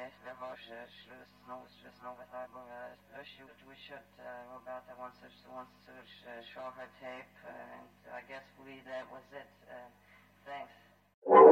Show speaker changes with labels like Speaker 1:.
Speaker 1: we should Roberta wants to show her tape, and I guess that was it.